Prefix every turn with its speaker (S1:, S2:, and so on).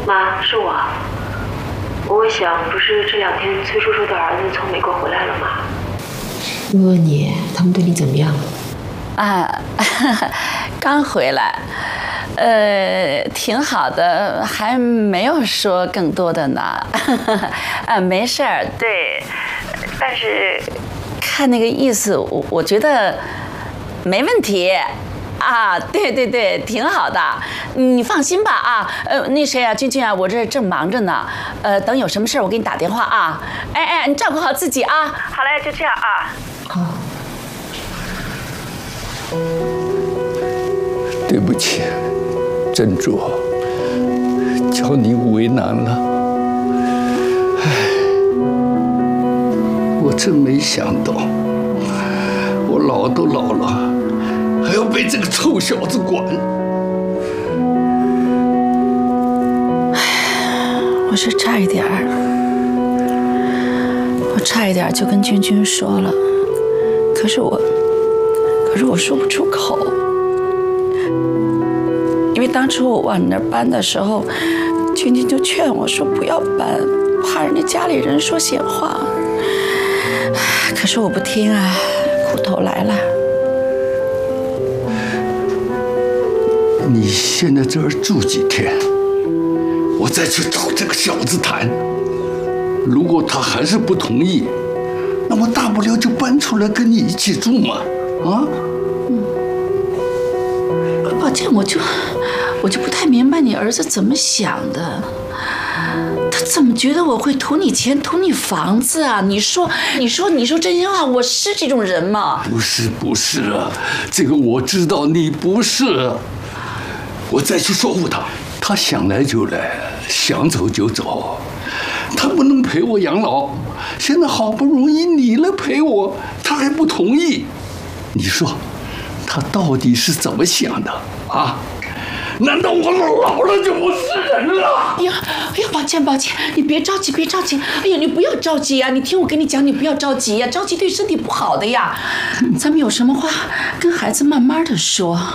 S1: 妈，是我。我想，不是这2天崔叔叔的儿子从美国回来了吗？
S2: 问问你，他们对你怎么样？
S3: 啊，刚回来，挺好的，还没有说更多的呢。没事儿，对，但是看那个意思，我觉得没问题。啊，对，挺好的，你放心吧啊。那谁啊，君君啊，我这正忙着呢。等有什么事我给你打电话啊。哎，你照顾好自己啊。好嘞，就这样啊。
S2: 好。
S4: 对不起，珍珠，叫你为难了。唉，我真没想到，我老都老了。还要被这个臭小子管！
S3: 我是差一点就跟君君说了，可是我说不出口，因为当初我往你那儿搬的时候，君君就劝我说不要搬，怕人家家里人说闲话。可是我不听啊，苦头来了。
S4: 你先在这儿住几天，我再去找这个小子谈。如果他还是不同意，那么大不了就搬出来跟你一起住嘛，啊？
S3: 抱歉，我就不太明白你儿子怎么想的。他怎么觉得我会图你钱、图你房子啊？你说真心话，我是这种人吗？
S4: 不是啊，这个我知道你不是。我再去说服他，他想来就来，想走就走。他不能陪我养老，现在好不容易你来陪我，他还不同意。你说，他到底是怎么想的啊？难道我老了就不是人了？
S3: 哎呀，抱歉，你别着急。哎呀，你不要着急呀，你听我跟你讲，你不要着急呀，着急对身体不好的呀。咱们有什么话跟孩子慢慢的说。